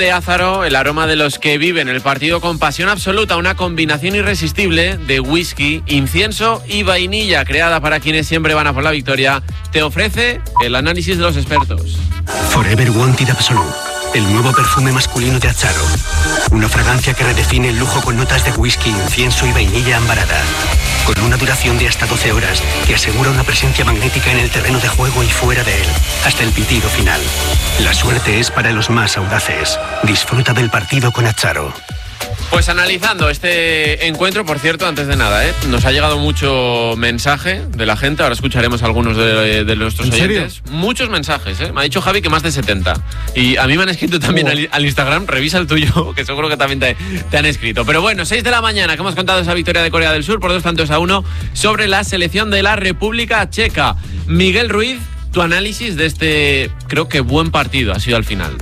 de Ázaro, el aroma de los que viven el partido con pasión absoluta, una combinación irresistible de whisky, incienso y vainilla, creada para quienes siempre van a por la victoria, te ofrece el análisis de los expertos. Forever Wanted Absolute, el nuevo perfume masculino de Azzaro. Una fragancia que redefine el lujo con notas de whisky, incienso y vainilla ambarada. Con una duración de hasta 12 horas que asegura una presencia magnética en el terreno de juego y fuera de él, hasta el pitido final. La suerte es para los más audaces. Disfruta del partido con Azzaro. Pues analizando este encuentro, por cierto, antes de nada, nos ha llegado mucho mensaje de la gente. Ahora escucharemos algunos de nuestros oyentes. ¿Serio? Muchos mensajes, Me ha dicho Javi que más de 70. Y a mí me han escrito también al Instagram. Revisa el tuyo, que seguro que también te han escrito. Pero bueno, 6 de la mañana que hemos contado esa victoria de Corea del Sur por 2-1 sobre la selección de la República Checa. Miguel Ruiz, tu análisis de este, creo que buen partido ha sido al final.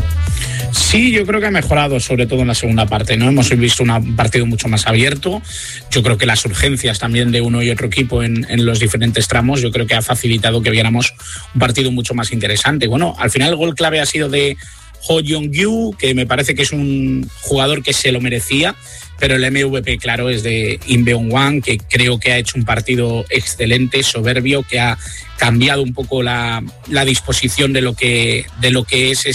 Sí, yo creo que ha mejorado, sobre todo en la segunda parte, ¿no? Hemos visto un partido mucho más abierto. Yo creo que las urgencias también de uno y otro equipo en los diferentes tramos, yo creo que ha facilitado que viéramos un partido mucho más interesante. Bueno, al final el gol clave ha sido de Ho Young-gyu, que me parece que es un jugador que se lo merecía, pero el MVP, claro, es de Im Beon-hwan, que creo que ha hecho un partido excelente, soberbio, que ha cambiado un poco la disposición de lo que es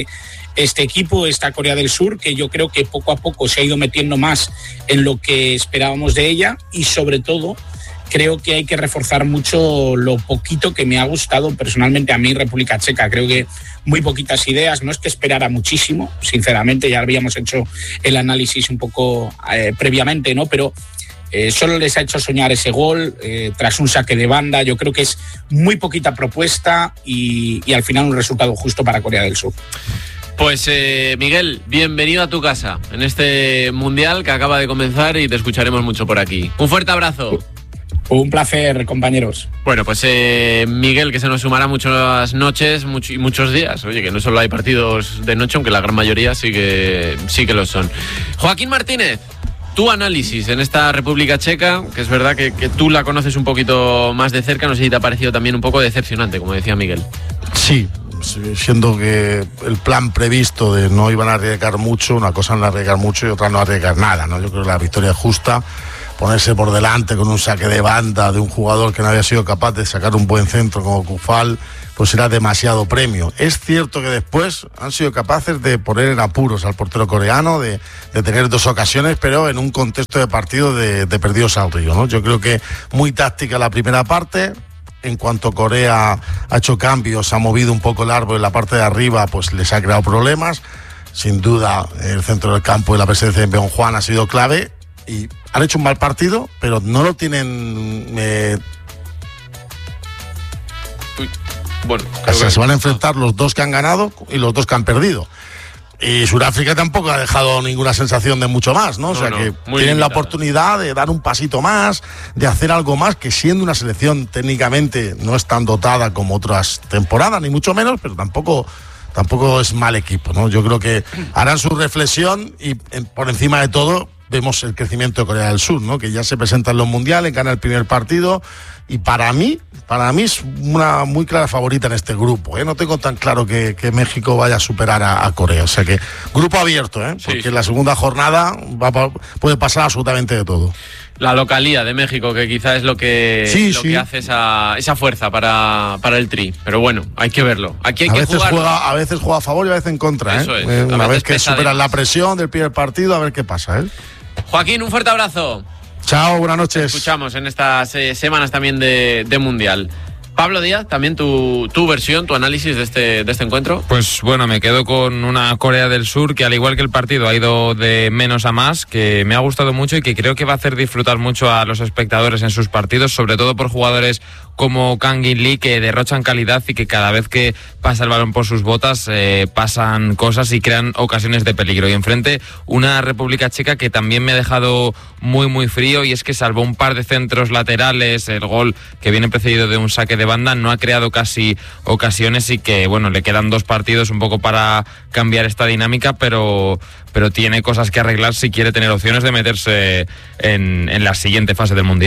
este equipo, esta Corea del Sur, que yo creo que poco a poco se ha ido metiendo más en lo que esperábamos de ella, y sobre todo creo que hay que reforzar mucho lo poquito que me ha gustado personalmente a mí República Checa. Creo que muy poquitas ideas, no es que esperara muchísimo, sinceramente, ya habíamos hecho el análisis un poco previamente, ¿no? Pero solo les ha hecho soñar ese gol tras un saque de banda. Yo creo que es muy poquita propuesta y al final un resultado justo para Corea del Sur. Pues Miguel, bienvenido a tu casa en este Mundial que acaba de comenzar y te escucharemos mucho por aquí. Un fuerte abrazo. Un placer, compañeros. Bueno, pues Miguel, que se nos sumará muchas noches y muchos días. Oye, que no solo hay partidos de noche, aunque la gran mayoría sí que lo son. Joaquín Martínez, tu análisis en esta República Checa, que es verdad que tú la conoces un poquito más de cerca, no sé si te ha parecido también un poco decepcionante, como decía Miguel. Sí, siendo que el plan previsto de no iban a arriesgar mucho, una cosa no arriesgar mucho y otra no arriesgar nada, ¿no? Yo creo que la victoria es justa. Ponerse por delante con un saque de banda de un jugador que no había sido capaz de sacar un buen centro como Kufal, pues era demasiado premio. Es cierto que después han sido capaces de poner en apuros al portero coreano, de tener 2 ocasiones, pero en un contexto de partido de perdidos al río, ¿no? Yo creo que muy táctica la primera parte. En cuanto Corea ha hecho cambios, ha movido un poco el árbol en la parte de arriba, pues les ha creado problemas. Sin duda, el centro del campo y la presencia de Beon-hwan ha sido clave. Y han hecho un mal partido, pero no lo tienen... Bueno, se van a enfrentar los 2 que han ganado y los 2 que han perdido. Y Sudáfrica tampoco ha dejado ninguna sensación de mucho más, ¿no? O sea, que tienen la oportunidad de dar un pasito más, de hacer algo más, que siendo una selección técnicamente no es tan dotada como otras temporadas, ni mucho menos, pero tampoco es mal equipo, ¿no? Yo creo que harán su reflexión y por encima de todo vemos el crecimiento de Corea del Sur, ¿no? Que ya se presenta en los mundiales, gana el primer partido y para mí es una muy clara favorita en este grupo, ¿eh? No tengo tan claro que México vaya a superar a Corea, o sea que grupo abierto, porque en la segunda jornada puede pasar absolutamente de todo. La localía de México, que quizá es lo que hace esa fuerza para el Tri. Pero bueno, hay que verlo. Aquí hay que jugar. A veces juega a favor y a veces en contra. Eso es. Una vez que superan la presión del primer partido, a ver qué pasa. Joaquín, un fuerte abrazo. Chao, buenas noches. Te escuchamos en estas semanas también de Mundial. Pablo Díaz, también tu versión, tu análisis de este encuentro. Pues bueno, me quedo con una Corea del Sur que al igual que el partido ha ido de menos a más, que me ha gustado mucho y que creo que va a hacer disfrutar mucho a los espectadores en sus partidos, sobre todo por jugadores como Kang In Lee, que derrochan calidad y que cada vez que pasa el balón por sus botas pasan cosas y crean ocasiones de peligro. Y enfrente una República Checa que también me ha dejado muy muy frío, y es que salvo un par de centros laterales, el gol que viene precedido de un saque de banda, no ha creado casi ocasiones, y que bueno, le quedan 2 partidos un poco para cambiar esta dinámica, pero tiene cosas que arreglar si quiere tener opciones de meterse en la siguiente fase del Mundial.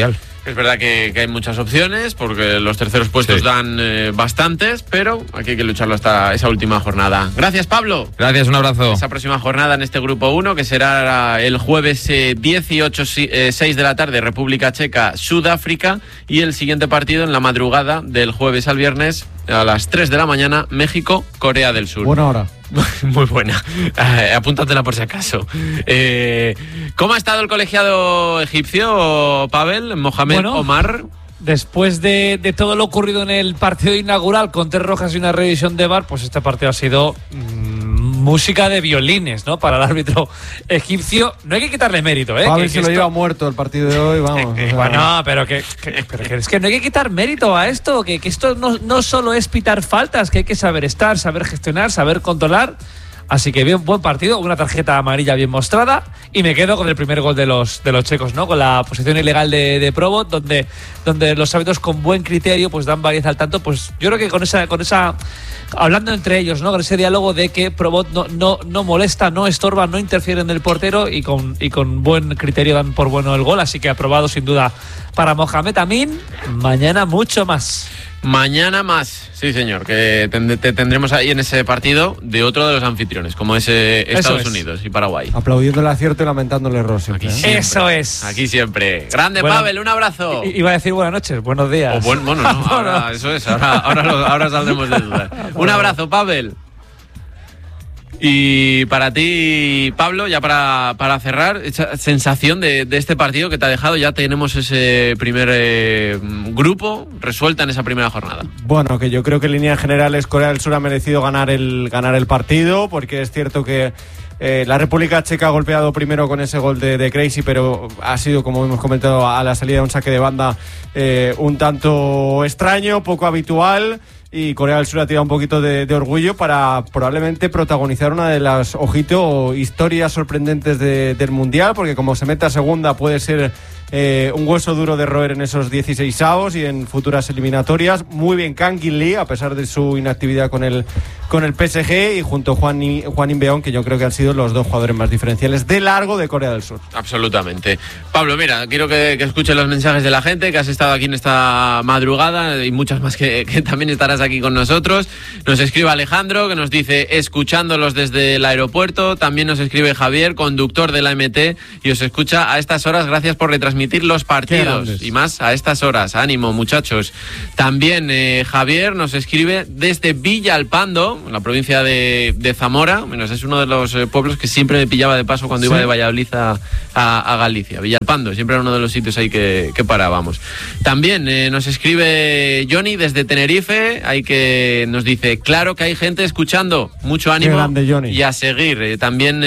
Es verdad que hay muchas opciones, porque los terceros puestos dan bastantes, pero aquí hay que lucharlo hasta esa última jornada. Gracias, Pablo. Gracias, un abrazo. Esa próxima jornada en este grupo 1, que será el jueves 18, 6 de la tarde, República Checa, Sudáfrica, y el siguiente partido en la madrugada del jueves al viernes a las 3 de la mañana, México, Corea del Sur. Buena hora. Muy buena. Apúntatela por si acaso. ¿Cómo ha estado el colegiado egipcio, Pavel? Mohamed Omar. Después de todo lo ocurrido en el partido inaugural con 3 rojas y una revisión de VAR, pues este partido ha sido música de violines, ¿no? Para el árbitro egipcio. No hay que quitarle mérito, ¿eh? Pavel se lo lleva muerto el partido de hoy, vamos. Bueno, pero es que no hay que quitar mérito a esto, que esto no solo es pitar faltas, que hay que saber estar, saber gestionar, saber controlar. Así que bien, buen partido, una tarjeta amarilla bien mostrada, y me quedo con el primer gol de los checos, ¿no? Con la posición ilegal de Probot, donde los árbitros con buen criterio pues dan variedad al tanto. Pues yo creo que con esa hablando entre ellos, ¿no? Con ese diálogo de que Probot no molesta, no estorba, no interfiere en el portero, y con buen criterio dan por bueno el gol. Así que aprobado sin duda para Mohamed Amin. Mañana mucho más. Mañana más, sí señor, que te tendremos ahí en ese partido de otro de los anfitriones, como es Estados Unidos y Paraguay. Aplaudiendo el acierto y lamentando el error siempre. Aquí siempre, eso es. Aquí siempre. Grande, bueno, Pavel, un abrazo. Iba a decir buenas noches, buenos días. Bueno, no, ahora, eso es, ahora saldremos de dudas. Un abrazo, Pavel. Y para ti, Pablo, ya para cerrar, esa sensación de este partido que te ha dejado, ya tenemos ese primer grupo resuelta en esa primera jornada. Bueno, que yo creo que en líneas generales Corea del Sur ha merecido ganar el partido, porque es cierto que la República Checa ha golpeado primero con ese gol de Crazy, pero ha sido, como hemos comentado, a la salida de un saque de banda un tanto extraño, poco habitual. Y Corea del Sur ha tirado un poquito de orgullo para probablemente protagonizar una de las, historias sorprendentes del Mundial, porque como se meta segunda puede ser un hueso duro de roer en esos 16avos y en futuras eliminatorias. Muy bien Kang In-lee, a pesar de su inactividad con el PSG, y junto a Juan In-beon, que yo creo que han sido los dos jugadores más diferenciales de largo de Corea del Sur. Absolutamente. Pablo, mira, quiero que escuchen los mensajes de la gente, que has estado aquí en esta madrugada, y muchas más que también estarás aquí con nosotros. Nos escribe Alejandro, que nos dice, escuchándolos desde el aeropuerto. También nos escribe Javier, conductor de la MT, y os escucha a estas horas. Gracias por retransmitir los partidos, y más a estas horas. Ánimo, muchachos. También Javier nos escribe desde Villalpando, en la provincia de Zamora. Bueno, es uno de los pueblos que siempre me pillaba de paso cuando iba de Valladolid a Galicia. Villalpando, siempre era uno de los sitios ahí que parábamos. También nos escribe Johnny desde Tenerife, ahí que nos dice, claro que hay gente escuchando, mucho ánimo grande, y a seguir. También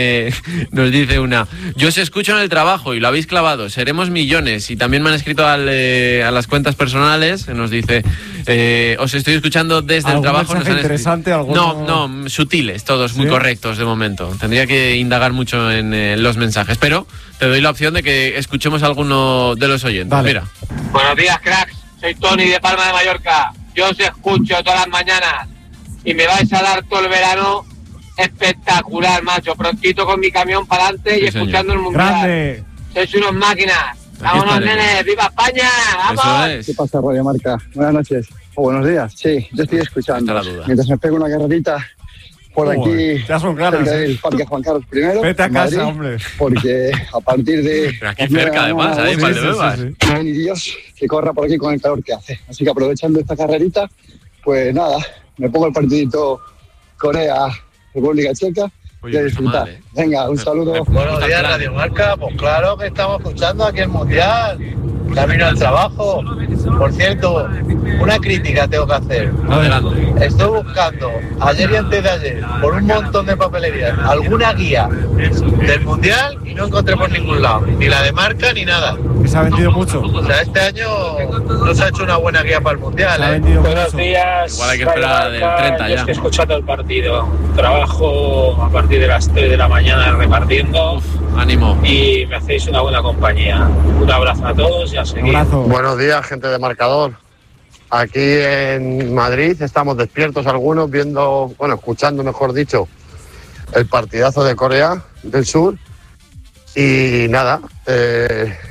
nos dice una, yo os escucho en el trabajo y lo habéis clavado, seremos millones. Y también me han escrito a las cuentas personales, que nos dice, os estoy escuchando desde el trabajo. Interesante, no, sutiles, todos muy correctos de momento. Tendría que indagar mucho en los mensajes, pero te doy la opción de que escuchemos a alguno de los oyentes. Vale. Mira. Buenos días, cracks. Soy Tony de Palma de Mallorca. Yo os escucho todas las mañanas y me vais a dar todo el verano espectacular, macho. Prontito con mi camión para adelante y escuchando el Mundial. ¡Grande! Sois unos máquinas. ¡Vámonos, nenes! ¡Viva España! ¡Vamos! ¿Qué pasa, Radio Marca? Buenas noches. O buenos días. Sí, yo estoy escuchando. Mientras me pego una carrerita por aquí, ya son ganas, cerca del Parque Juan Carlos I. Vete a casa, Madrid, hombre. Porque a partir de... Pero aquí cerca, además, ahí, Valdebebas. No hay ni Dios que corra por aquí con el calor que hace. Así que aprovechando esta carrerita, pues nada, me pongo el partidito Corea-República Checa. Oye, y a disfrutar. mal, ¿eh? Venga, un saludo. Buenos días, Radio Marca. Pues claro que estamos escuchando aquí el Mundial. Camino al trabajo. Por cierto, una crítica tengo que hacer. Adelante. Estoy buscando, ayer y antes de ayer, por un montón de papelerías, alguna guía del Mundial y no encontré por ningún lado. Ni la de Marca ni nada. Que se ha vendido mucho. O sea, este año no se ha hecho una buena guía para el Mundial. Se ha vendido Buenos mucho. días. Igual hay que esperar del 30 ya. Estoy escuchando el partido. Trabajo a partir de las 3 de la mañana repartiendo. Ánimo. Y me hacéis una buena compañía. Un abrazo a todos y a seguir. Un abrazo. Buenos días, gente de Marcador. Aquí en Madrid estamos despiertos algunos escuchando, mejor dicho, el partidazo de Corea del Sur. Y nada,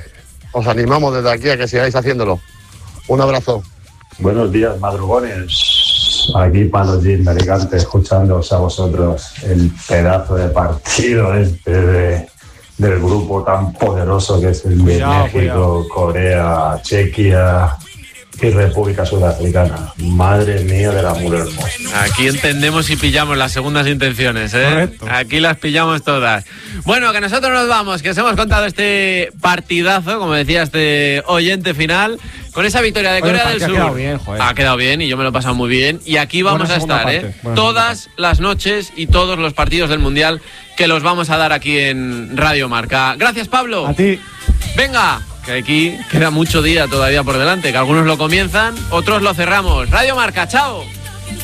os animamos desde aquí a que sigáis haciéndolo. Un abrazo. Buenos días, madrugones. Aquí para los Jim de Alicante, escuchándoos a vosotros el pedazo de partido del grupo tan poderoso que es el de México, Corea, Chequia y República Sudafricana. Madre mía del amor hermoso. Aquí entendemos y pillamos las segundas intenciones, ¿eh? Correcto. Aquí las pillamos todas. Bueno, que nosotros nos vamos, que os hemos contado este partidazo, como decía este oyente final, con esa victoria de Corea del Sur. Ha quedado bien y yo me lo he pasado muy bien. Y aquí vamos a estar, todas las noches y todos los partidos del Mundial que los vamos a dar aquí en Radio Marca. Gracias, Pablo. A ti. Venga, que aquí queda mucho día todavía por delante, que algunos lo comienzan, otros lo cerramos. Radio Marca, chao.